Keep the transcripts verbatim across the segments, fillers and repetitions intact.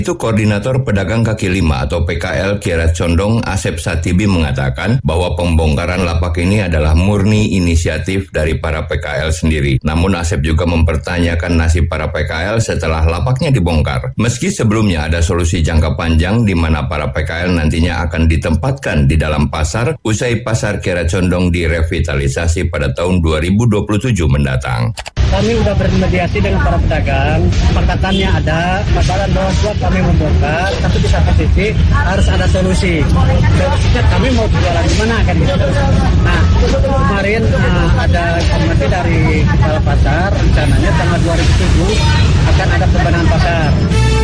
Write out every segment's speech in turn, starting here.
Itu Koordinator Pedagang Kaki Lima atau P K L Kiara Condong Asep Satibi mengatakan bahwa pembongkaran lapak ini adalah murni inisiatif dari para P K L sendiri. Namun Asep juga mempertanyakan nasib para P K L setelah lapaknya dibongkar. Meski sebelumnya ada solusi jangka panjang di mana para P K L nantinya akan ditempatkan di dalam pasar usai pasar Kiara Condong direvitalisasi pada tahun dua ribu dua puluh tujuh mendatang. Kami sudah bermediasi dengan para pedagang, kesepakatannya ada, kesepakatan bahwa buat kami membongkar, tapi di satu titik harus ada solusi. Solusinya kami mau jualan di mana kan gitu. Nah, kemarin uh, ada informasi dari kepala pasar, rencananya tanggal dua ribu tujuh akan ada pembenahan pasar.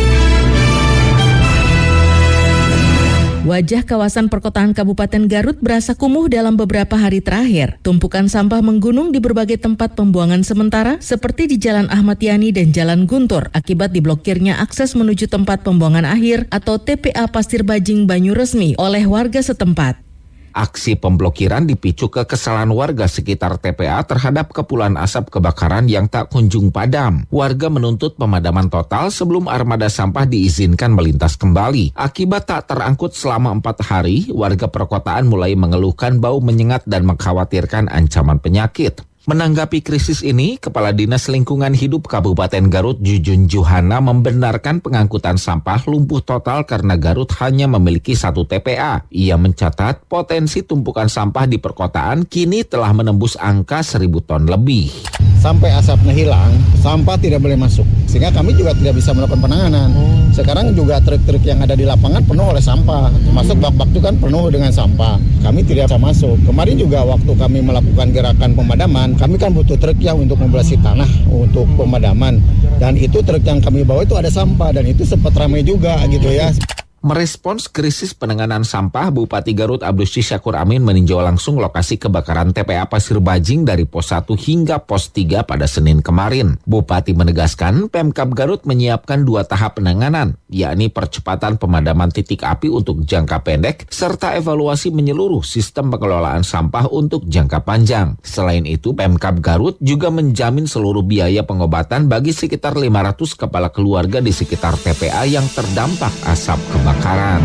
Wajah kawasan perkotaan Kabupaten Garut berasa kumuh dalam beberapa hari terakhir. Tumpukan sampah menggunung di berbagai tempat pembuangan sementara seperti di Jalan Ahmad Yani dan Jalan Guntur akibat diblokirnya akses menuju tempat pembuangan akhir atau T P A Pasir Bajing Banyuresmi oleh warga setempat. Aksi pemblokiran dipicu kekesalan warga sekitar T P A terhadap kepulan asap kebakaran yang tak kunjung padam. Warga menuntut pemadaman total sebelum armada sampah diizinkan melintas kembali. Akibat tak terangkut selama empat hari, warga perkotaan mulai mengeluhkan bau menyengat dan mengkhawatirkan ancaman penyakit. Menanggapi krisis ini, Kepala Dinas Lingkungan Hidup Kabupaten Garut Jujun Juhana membenarkan pengangkutan sampah lumpuh total karena Garut hanya memiliki satu T P A. Ia mencatat potensi tumpukan sampah di perkotaan kini telah menembus angka seribu ton lebih. Sampai asapnya hilang, sampah tidak boleh masuk. Sehingga kami juga tidak bisa melakukan penanganan. Sekarang juga truk-truk yang ada di lapangan penuh oleh sampah. Termasuk bak-bak itu kan penuh dengan sampah. Kami tidak bisa masuk. Kemarin juga waktu kami melakukan gerakan pemadaman, kami kan butuh truk yang untuk membersih tanah untuk pemadaman. Dan itu truk yang kami bawa itu ada sampah dan itu sempat ramai juga gitu ya. Merespons krisis penanganan sampah, Bupati Garut Abdus Syakur Amin meninjau langsung lokasi kebakaran T P A Pasir Bajing dari pos satu hingga pos tiga pada Senin kemarin. Bupati menegaskan Pemkab Garut menyiapkan dua tahap penanganan, yakni percepatan pemadaman titik api untuk jangka pendek, serta evaluasi menyeluruh sistem pengelolaan sampah untuk jangka panjang. Selain itu, Pemkab Garut juga menjamin seluruh biaya pengobatan bagi sekitar lima ratus kepala keluarga di sekitar T P A yang terdampak asap kebakaran. Kebakaran.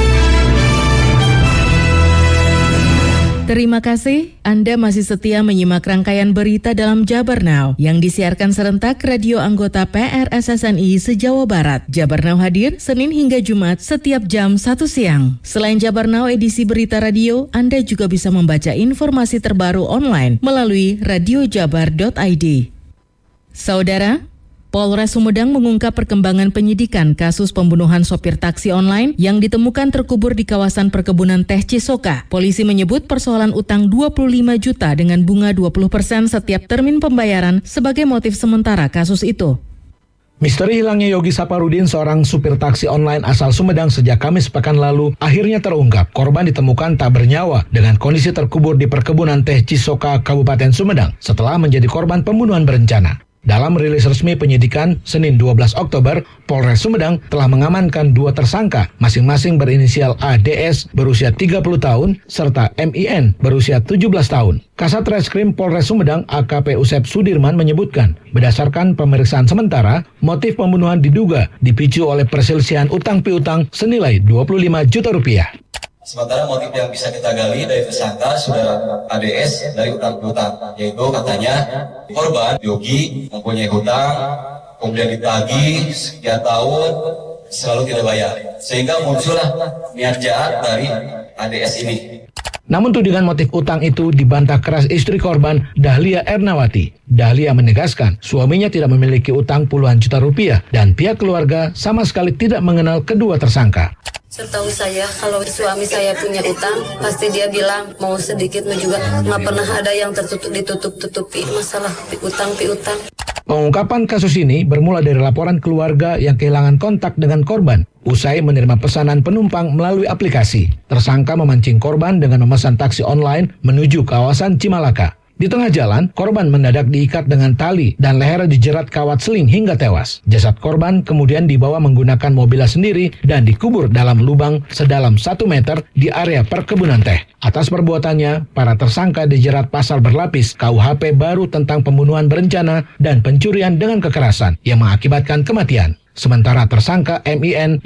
Terima kasih, Anda masih setia menyimak rangkaian berita dalam Jabar Now yang disiarkan serentak radio anggota P R S S N I se-Jawa Barat. Jabar Now hadir Senin hingga Jumat setiap jam satu siang. Selain Jabar Now edisi berita radio, Anda juga bisa membaca informasi terbaru online melalui radio jabar dot i d. Saudara, Polres Sumedang mengungkap perkembangan penyidikan kasus pembunuhan sopir taksi online yang ditemukan terkubur di kawasan perkebunan teh Cisoka. Polisi menyebut persoalan utang dua puluh lima juta dengan bunga dua puluh persen setiap termin pembayaran sebagai motif sementara kasus itu. Misteri hilangnya Yogi Saparudin, seorang supir taksi online asal Sumedang sejak Kamis pekan lalu, akhirnya terungkap. Korban ditemukan tak bernyawa dengan kondisi terkubur di perkebunan teh Cisoka, Kabupaten Sumedang, setelah menjadi korban pembunuhan berencana. Dalam rilis resmi penyidikan Senin dua belas Oktober, Polres Sumedang telah mengamankan dua tersangka, masing-masing berinisial A D S berusia tiga puluh tahun, serta M I N berusia tujuh belas tahun. Kasat Reskrim Polres Sumedang A K P Usep Sudirman menyebutkan, berdasarkan pemeriksaan sementara, motif pembunuhan diduga dipicu oleh perselisihan utang piutang senilai dua puluh lima juta rupiah. Sementara motif yang bisa kita gali dari tersangka saudara A D S dari utang piutang, yaitu katanya korban Yogi mempunyai hutang, kemudian ditagih sekian tahun selalu tidak bayar, sehingga muncullah niat jahat dari A D S ini. Namun tudingan motif utang itu dibantah keras istri korban, Dahlia Ernawati. Dahlia menegaskan suaminya tidak memiliki utang puluhan juta rupiah dan pihak keluarga sama sekali tidak mengenal kedua tersangka. Setahu saya kalau suami saya punya utang, pasti dia bilang mau sedikit juga, nggak pernah ada yang tertutup ditutup-tutupi masalah utang piutang. Pengungkapan kasus ini bermula dari laporan keluarga yang kehilangan kontak dengan korban. Usai menerima pesanan penumpang melalui aplikasi, tersangka memancing korban dengan memesan taksi online menuju kawasan Cimalaka. Di tengah jalan, korban mendadak diikat dengan tali dan lehernya dijerat kawat seling hingga tewas. Jasad korban kemudian dibawa menggunakan mobilnya sendiri dan dikubur dalam lubang sedalam satu meter di area perkebunan teh. Atas perbuatannya, para tersangka dijerat pasal berlapis K U H P baru tentang pembunuhan berencana dan pencurian dengan kekerasan yang mengakibatkan kematian. Sementara tersangka M I N